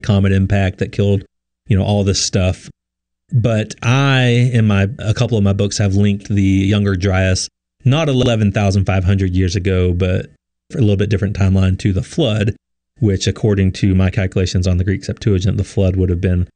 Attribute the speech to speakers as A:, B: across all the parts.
A: comet impact that killed, all this stuff. But a couple of my books have linked the Younger Dryas, not 11,500 years ago, but for a little bit different timeline, to the flood, which according to my calculations on the Greek Septuagint, the flood would have been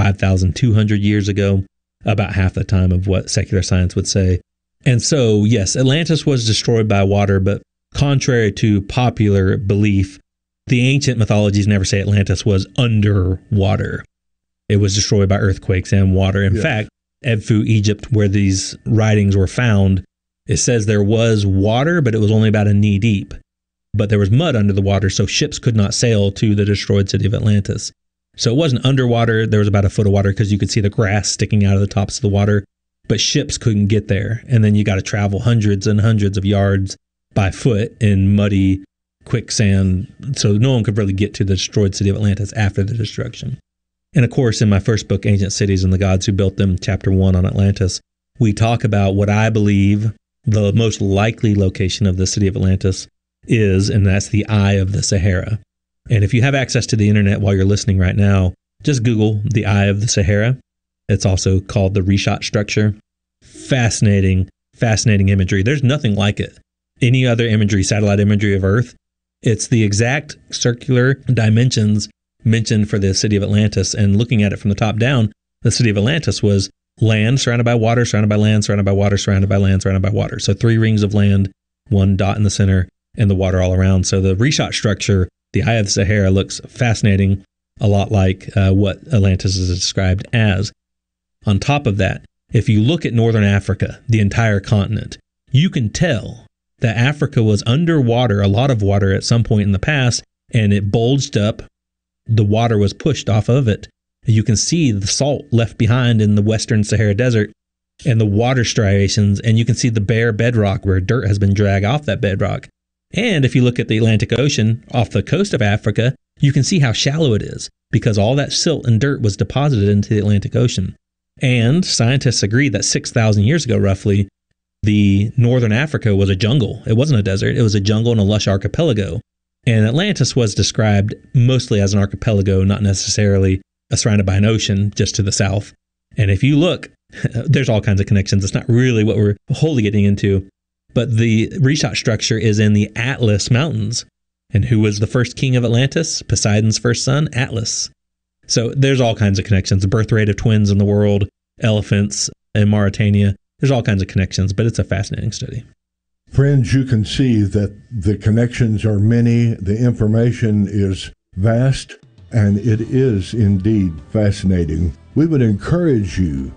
A: 5,200 years ago, about half the time of what secular science would say. And so, yes, Atlantis was destroyed by water, but contrary to popular belief, the ancient mythologies never say Atlantis was underwater. It was destroyed by earthquakes and water. In fact, Edfu, Egypt, where these writings were found, it says there was water, but it was only about a knee deep. But there was mud under the water, so ships could not sail to the destroyed city of Atlantis. So it wasn't underwater. There was about a foot of water because you could see the grass sticking out of the tops of the water, but ships couldn't get there. And then you got to travel hundreds and hundreds of yards by foot in muddy quicksand. So no one could really get to the destroyed city of Atlantis after the destruction. And of course, in my first book, Ancient Cities and the Gods Who Built Them, chapter 1 on Atlantis, we talk about what I believe the most likely location of the city of Atlantis is, and that's the Eye of the Sahara. And if you have access to the internet while you're listening right now, just Google the Eye of the Sahara. It's also called the Reshat structure. Fascinating imagery. There's nothing like it. Any other imagery, satellite imagery of Earth, it's the exact circular dimensions mentioned for the city of Atlantis. And looking at it from the top down, the city of Atlantis was land surrounded by water, surrounded by land, surrounded by water, surrounded by land, surrounded by water. So 3 rings of land, 1 dot in the center, and the water all around. So the Reshat structure, the Eye of the Sahara, looks fascinating, a lot like what Atlantis is described as. On top of that, if you look at northern Africa, the entire continent, you can tell that Africa was underwater, a lot of water at some point in the past, and it bulged up. The water was pushed off of it. You can see the salt left behind in the western Sahara Desert and the water striations, and you can see the bare bedrock where dirt has been dragged off that bedrock. And if you look at the Atlantic Ocean off the coast of Africa, you can see how shallow it is because all that silt and dirt was deposited into the Atlantic Ocean. And scientists agree that 6,000 years ago, roughly, the northern Africa was a jungle. It wasn't a desert. It was a jungle and a lush archipelago. And Atlantis was described mostly as an archipelago, not necessarily surrounded by an ocean just to the south. And if you look, there's all kinds of connections. It's not really what we're wholly getting into. But the Reshat structure is in the Atlas Mountains. And who was the first king of Atlantis? Poseidon's first son, Atlas. So there's all kinds of connections. The birth rate of twins in the world, elephants in Mauritania. There's all kinds of connections, but it's a fascinating study.
B: Friends, you can see that the connections are many, the information is vast, and it is indeed fascinating. We would encourage you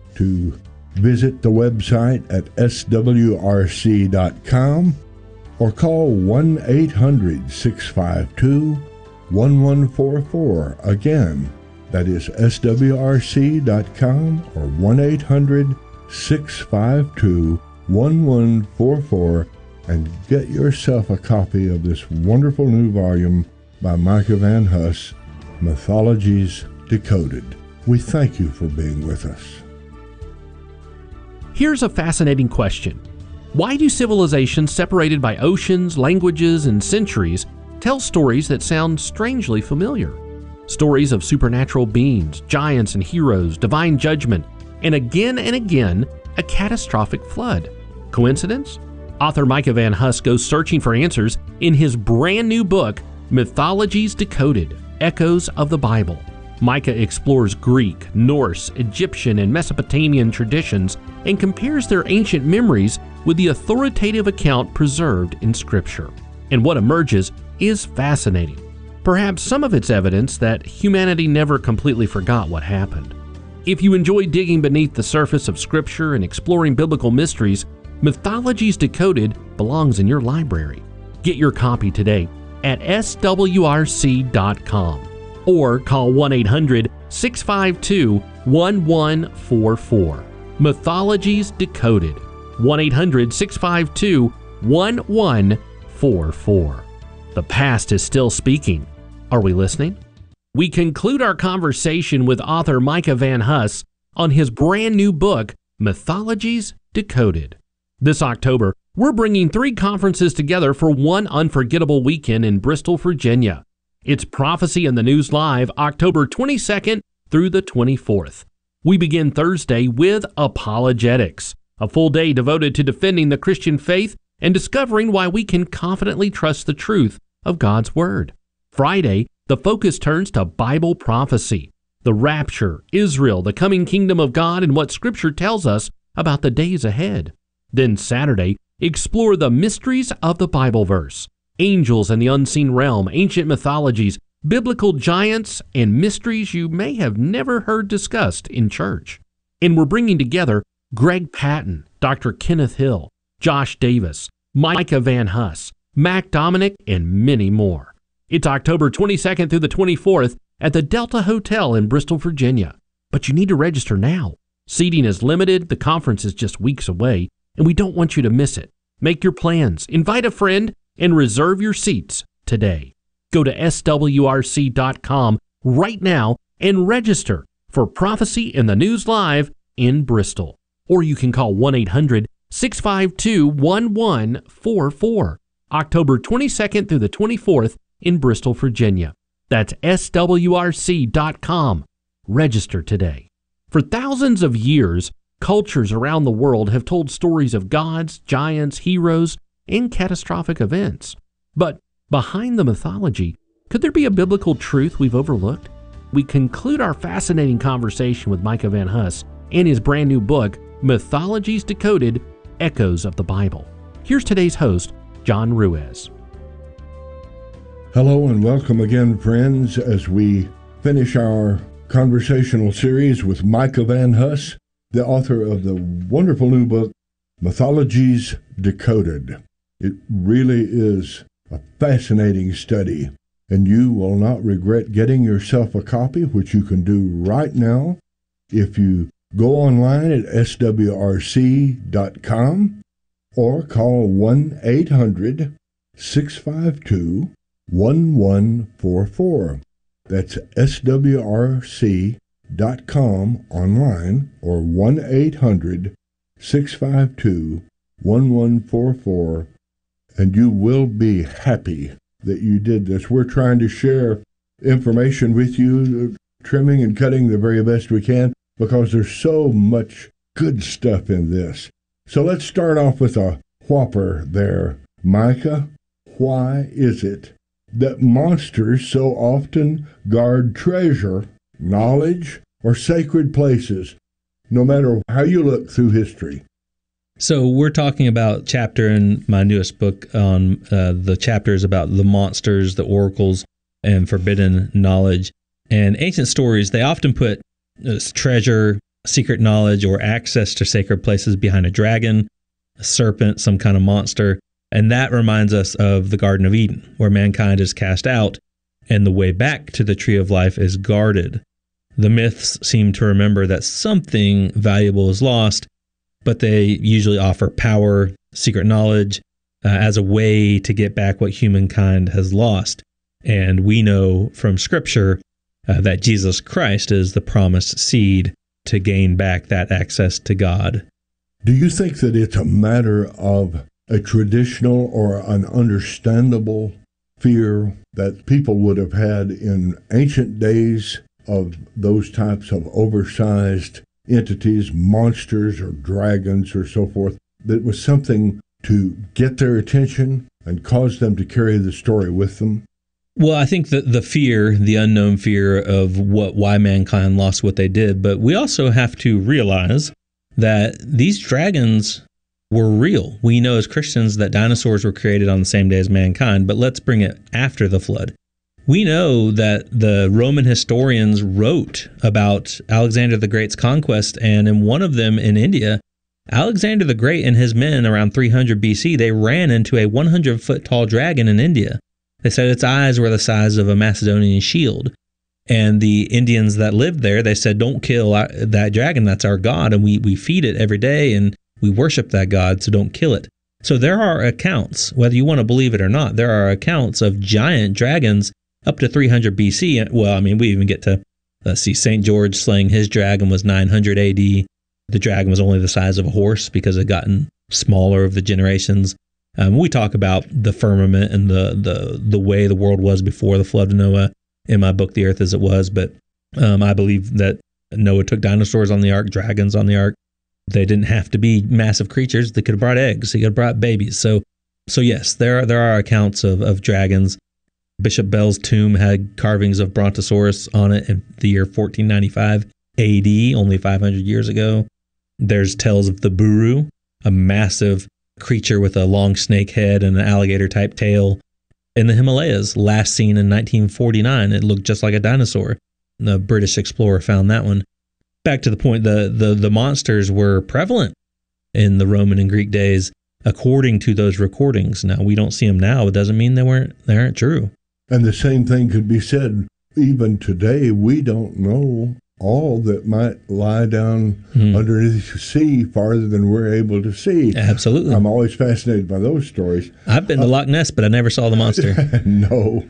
B: to visit the website at swrc.com or call 1-800-652-1144. Again, that is swrc.com or 1-800-652-1144, and get yourself a copy of this wonderful new volume by Micah Van Huss, Mythologies Decoded. We thank you for being with us.
C: Here's a fascinating question. Why do civilizations separated by oceans, languages, and centuries tell stories that sound strangely familiar? Stories of supernatural beings, giants and heroes, divine judgment, and again, a catastrophic flood. Coincidence? Author Micah Van Huss goes searching for answers in his brand new book, Mythologies Decoded, Echoes of the Bible. Micah explores Greek, Norse, Egyptian, and Mesopotamian traditions and compares their ancient memories with the authoritative account preserved in Scripture. And what emerges is fascinating. Perhaps some of it's evidence that humanity never completely forgot what happened. If you enjoy digging beneath the surface of Scripture and exploring biblical mysteries, Mythologies Decoded belongs in your library. Get your copy today at swrc.com or call 1-800-652-1144. Mythologies Decoded, 1-800-652-1144. The past is still speaking. Are we listening? We conclude our conversation with author Micah Van Huss on his brand new book, Mythologies Decoded. This October, we're bringing 3 conferences together for one unforgettable weekend in Bristol, Virginia. It's Prophecy in the News Live, October 22nd through the 24th. We begin Thursday with Apologetics, a full day devoted to defending the Christian faith and discovering why we can confidently trust the truth of God's Word. Friday, the focus turns to Bible prophecy, the rapture, Israel, the coming kingdom of God, and what Scripture tells us about the days ahead. Then Saturday, explore the mysteries of the Bible verse, angels and the unseen realm, ancient mythologies, biblical giants, and mysteries you may have never heard discussed in church. And we're bringing together Greg Patton, Dr. Kenneth Hill, Josh Davis, Micah Van Huss, Mac Dominic, and many more. It's October 22nd through the 24th at the Delta Hotel in Bristol, Virginia. But you need to register now. Seating is limited, the conference is just weeks away, and we don't want you to miss it. Make your plans, invite a friend, and reserve your seats today. Go to swrc.com right now and register for Prophecy in the News Live in Bristol. Or you can call 1-800-652-1144, October 22nd through the 24th in Bristol, Virginia. That's swrc.com. Register today. For thousands of years, cultures around the world have told stories of gods, giants, heroes, and catastrophic events. But behind the mythology, could there be a biblical truth we've overlooked? We conclude our fascinating conversation with Micah Van Huss and his brand new book, Mythologies Decoded, Echoes of the Bible. Here's today's host, John Ruiz.
B: Hello and welcome again, friends, as we finish our conversational series with Micah Van Huss, the author of the wonderful new book, Mythologies Decoded. It really is a fascinating study, and you will not regret getting yourself a copy, which you can do right now if you go online at swrc.com or call 1-800-652-1144. That's swrc.com online or 1-800-652-1144, and you will be happy that you did this. We're trying to share information with you, trimming and cutting the very best we can, because there's so much good stuff in this. So let's start off with a whopper there. Micah, why is it that monsters so often guard treasure, knowledge, or sacred places, no matter how you look through history?
A: So we're talking about chapter in my newest book on the chapters about the monsters, the oracles, and forbidden knowledge. And ancient stories, they often put treasure, secret knowledge, or access to sacred places behind a dragon, a serpent, some kind of monster. And that reminds us of the Garden of Eden, where mankind is cast out and the way back to the tree of life is guarded. The myths seem to remember that something valuable is lost, but they usually offer power, secret knowledge, as a way to get back what humankind has lost. And we know from Scripture that Jesus Christ is the promised seed to gain back that access to God.
B: Do you think that it's a matter of a traditional or an understandable fear that people would have had in ancient days of those types of oversized entities, monsters or dragons or so forth, that was something to get their attention and cause them to carry the story with them?
A: Well, I think that the fear, the unknown fear of why mankind lost what they did, but we also have to realize that these dragons were real. We know as Christians that dinosaurs were created on the same day as mankind, but let's bring it after the flood. We know that the Roman historians wrote about Alexander the Great's conquest, and in one of them in India, Alexander the Great and his men around 300 BC, they ran into a 100-foot tall dragon in India. They said its eyes were the size of a Macedonian shield. And the Indians that lived there, they said, don't kill that dragon, that's our God, and we feed it every day, and we worship that God, so don't kill it. So there are accounts, whether you want to believe it or not, there are accounts of giant dragons up to 300 BC. Well, I mean, we even get to, St. George slaying his dragon was 900 AD. The dragon was only the size of a horse because it had gotten smaller over the generations. We talk about the firmament and the way the world was before the flood of Noah in my book, The Earth as It Was. But I believe that Noah took dinosaurs on the ark, dragons on the ark. They didn't have to be massive creatures. They could have brought eggs. They could have brought babies. So yes, there are accounts of dragons. Bishop Bell's tomb had carvings of Brontosaurus on it in the year 1495 AD, only 500 years ago. There's tales of the Buru, a massive creature with a long snake head and an alligator-type tail in the Himalayas, last seen in 1949. It looked just like a dinosaur. The British explorer found that one. Back to the point, the monsters were prevalent in the Roman and Greek days, according to those recordings. Now, we don't see them now. It doesn't mean they aren't true.
B: And the same thing could be said even today. We don't know all that might lie down underneath the sea farther than we're able to see.
A: Absolutely.
B: I'm always fascinated by those stories.
A: I've been to Loch Ness, but I never saw the monster.
B: No.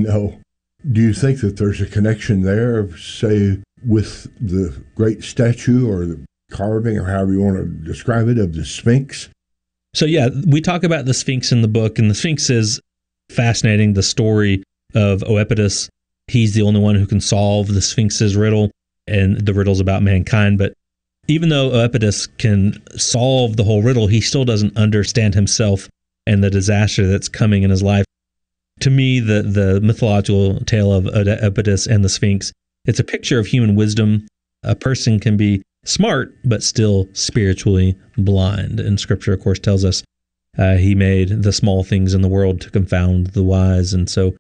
B: Do you think that there's a connection there, say, with the great statue or the carving, or however you want to describe it, of the Sphinx?
A: So yeah, we talk about the Sphinx in the book, and the Sphinx is fascinating. The story of Oedipus, he's the only one who can solve the Sphinx's riddle, and the riddle's about mankind. But even though Oedipus can solve the whole riddle, he still doesn't understand himself and the disaster that's coming in his life. To me, the mythological tale of Oedipus and the Sphinx, it's a picture of human wisdom. A person can be smart, but still spiritually blind. And Scripture, of course, tells us he made the small things in the world to confound the wise.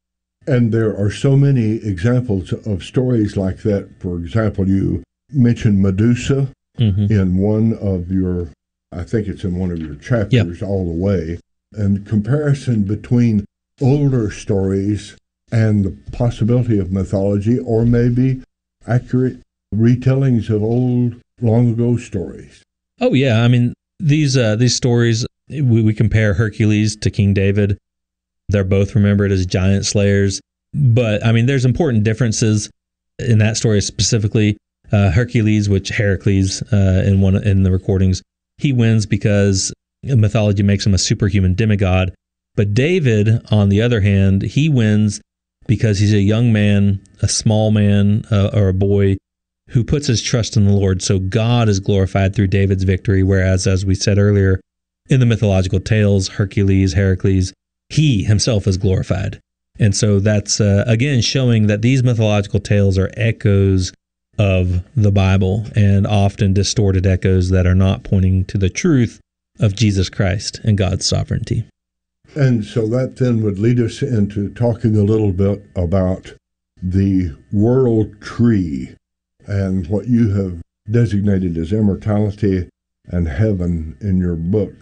B: And there are so many examples of stories like that. For example, you mentioned Medusa in one of your, I think it's in one of your chapters, All the Way. And comparison between older stories and the possibility of mythology, or maybe accurate retellings of old, long ago stories.
A: Oh yeah, I mean these stories. We compare Hercules to King David. They're both remembered as giant slayers, but I mean there's important differences in that story specifically. Hercules, which Heracles in the recordings, he wins because mythology makes him a superhuman demigod. But David, on the other hand, he wins because he's a young man, a small man, or a boy who puts his trust in the Lord. So God is glorified through David's victory, whereas, as we said earlier, in the mythological tales, Heracles, he himself is glorified. And so that's, again, showing that these mythological tales are echoes of the Bible, and often distorted echoes that are not pointing to the truth of Jesus Christ and God's sovereignty.
B: And so that then would lead us into talking a little bit about the world tree and what you have designated as immortality and heaven in your book.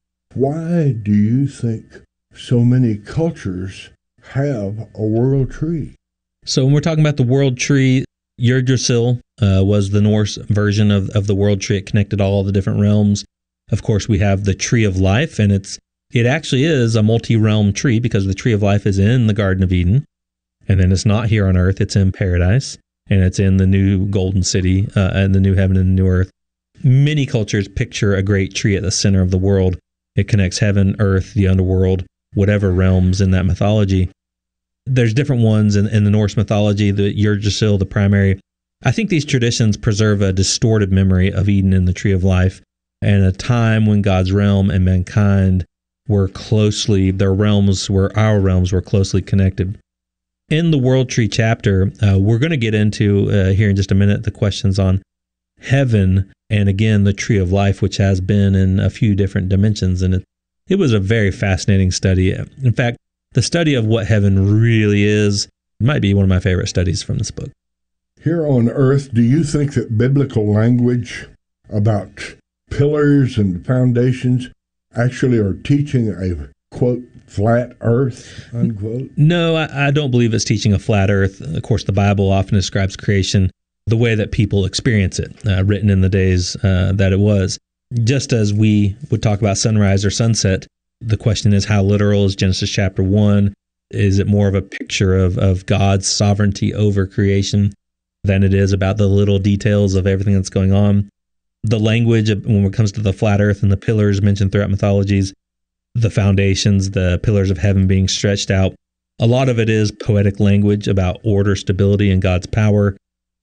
B: Why do you think so many cultures have a world tree?
A: So when we're talking about the world tree, Yggdrasil was the Norse version of the world tree. It connected all the different realms. Of course, we have the Tree of Life, and it actually is a multi-realm tree because the Tree of Life is in the Garden of Eden, and then it's not here on earth, it's in paradise, and it's in the new golden city and the new heaven and the new earth. Many cultures picture a great tree at the center of the world. It connects heaven, earth, the underworld, whatever realms in that mythology. There's different ones in the Norse mythology, the Yggdrasil, the primary. I think these traditions preserve a distorted memory of Eden and the Tree of Life, and a time when God's realm and mankind were our realms were closely connected. In the World Tree chapter, we're going to get into, here in just a minute, the questions on heaven and, again, the Tree of Life, which has been in a few different dimensions. And it was a very fascinating study. In fact, the study of what heaven really is might be one of my favorite studies from this book.
B: Here on earth, do you think that biblical language about pillars and foundations actually are teaching a, quote, flat earth, unquote?
A: No, I don't believe it's teaching a flat earth. Of course, the Bible often describes creation the way that people experience it, written in the days that it was. Just as we would talk about sunrise or sunset, the question is, how literal is Genesis chapter 1? Is it more of a picture of God's sovereignty over creation than it is about the little details of everything that's going on? The language, when it comes to the flat earth and the pillars mentioned throughout mythologies, the foundations, the pillars of heaven being stretched out. A lot of it is poetic language about order, stability, and God's power.